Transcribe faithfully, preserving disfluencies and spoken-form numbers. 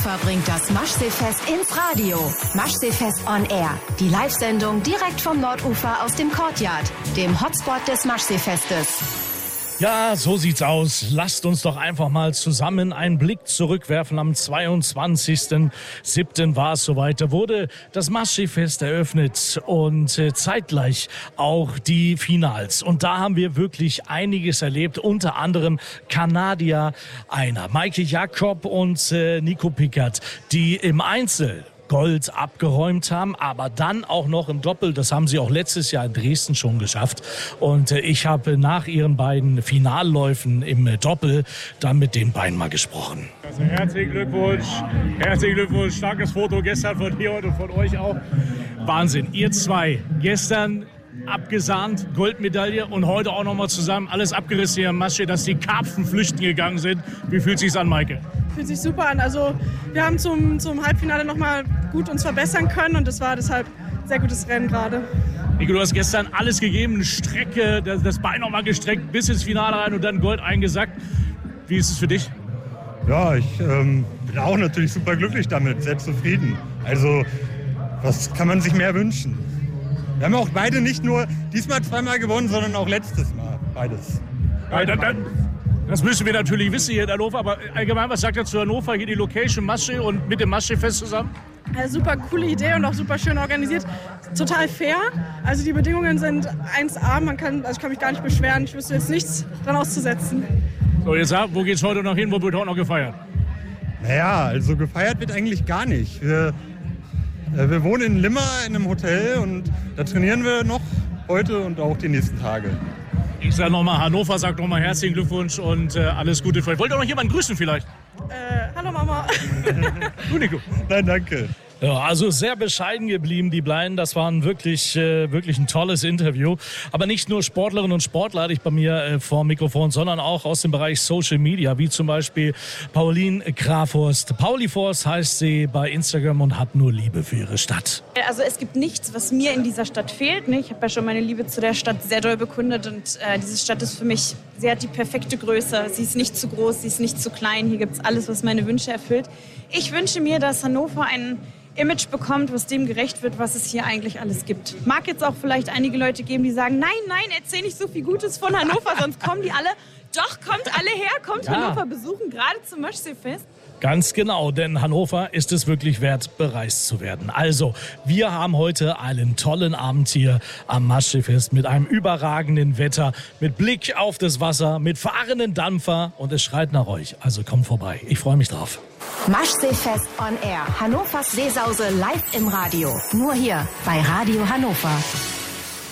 Hannover bringt das Maschseefest ins Radio. Maschseefest on Air. Die Live-Sendung direkt vom Nordufer aus dem Courtyard, dem Hotspot des Maschseefestes. Ja, so sieht's aus. Lasst uns doch einfach mal zusammen einen Blick zurückwerfen. Am zweiundzwanzigsten siebten war es soweit. Da wurde das Maschseefest eröffnet und äh, zeitgleich auch die Finals. Und da haben wir wirklich einiges erlebt. Unter anderem Kanadier einer, Maike Jakob und äh, Nico Pickert, die im Einzel Gold abgeräumt haben, aber dann auch noch im Doppel. Das haben sie auch letztes Jahr in Dresden schon geschafft. Und äh, ich habe nach ihren beiden Finalläufen im äh, Doppel dann mit den beiden mal gesprochen. Also herzlichen Glückwunsch, herzlichen Glückwunsch. Starkes Foto gestern von dir und von euch auch. Wahnsinn, ihr zwei gestern abgesahnt, Goldmedaille und heute auch noch mal zusammen alles abgerissen hier im Masche, dass die Karpfen flüchten gegangen sind. Wie fühlt sich's an, Maike? Fühlt sich super an. Also wir haben zum, zum Halbfinale noch mal gut uns verbessern können und das war deshalb ein sehr gutes Rennen gerade. Nico, du hast gestern alles gegeben, eine Strecke, das, das Bein noch mal gestreckt, bis ins Finale rein und dann Gold eingesackt. Wie ist es für dich? Ja, ich ähm, bin auch natürlich super glücklich damit, sehr zufrieden. Also was kann man sich mehr wünschen? Wir haben auch beide nicht nur diesmal zweimal gewonnen, sondern auch letztes Mal. Beides. Ja, dann, dann, das müssen wir natürlich wissen hier in Hannover. Aber allgemein, was sagt ihr zu Hannover? Hier die Location Masche und mit dem Maschseefest zusammen? Ja, super coole Idee und auch super schön organisiert. Total fair. Also die Bedingungen sind eins A. Man kann, also ich kann mich gar nicht beschweren. Ich wüsste jetzt nichts dran auszusetzen. So, jetzt ab, wo geht's heute noch hin? Wo wird heute noch gefeiert? Naja, also gefeiert wird eigentlich gar nicht. Wir Wir wohnen in Limmer in einem Hotel und da trainieren wir noch heute und auch die nächsten Tage. Ich sage nochmal, Hannover sagt nochmal herzlichen Glückwunsch und äh, alles Gute für euch. Wollt ihr noch jemanden grüßen vielleicht? Äh, hallo Mama. Du, Nico. Nein, danke. Ja, also sehr bescheiden geblieben, die Bleien. Das war ein wirklich, äh, wirklich ein tolles Interview. Aber nicht nur Sportlerinnen und Sportler hatte ich bei mir äh, vor dem Mikrofon, sondern auch aus dem Bereich Social Media, wie zum Beispiel Pauline Grafhorst. Pauli Forst heißt sie bei Instagram und hat nur Liebe für ihre Stadt. Also es gibt nichts, was mir in dieser Stadt fehlt. Ich habe ja schon meine Liebe zu der Stadt sehr doll bekundet und äh, diese Stadt ist für mich, sie hat die perfekte Größe. Sie ist nicht zu groß, sie ist nicht zu klein. Hier gibt es alles, was meine Wünsche erfüllt. Ich wünsche mir, dass Hannover ein Image bekommt, was dem gerecht wird, was es hier eigentlich alles gibt. Mag jetzt auch vielleicht einige Leute geben, die sagen, nein, nein, erzähl nicht so viel Gutes von Hannover, sonst kommen die alle. Doch, kommt alle her, kommt ja. Hannover besuchen, gerade zum Maschseefest. Ganz genau, denn Hannover ist es wirklich wert, bereist zu werden. Also, wir haben heute einen tollen Abend hier am Maschseefest mit einem überragenden Wetter, mit Blick auf das Wasser, mit fahrenden Dampfer und es schreit nach euch. Also kommt vorbei, ich freue mich drauf. Maschseefest on Air. Hannovers Seesause live im Radio. Nur hier bei Radio Hannover.